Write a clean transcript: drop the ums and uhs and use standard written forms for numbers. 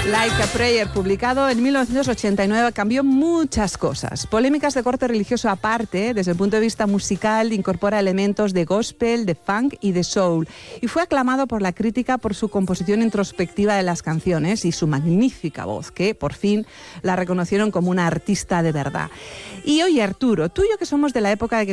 Like a Prayer, publicado en 1989, cambió muchas cosas. Polémicas de corte religioso aparte, desde el punto de vista musical, incorpora elementos de gospel, de funk y de soul. Y fue aclamado por la crítica por su composición introspectiva de las canciones y su magnífica voz, que por fin la reconocieron como una artista de verdad. Y oye, Arturo, tú y yo que somos de la época de que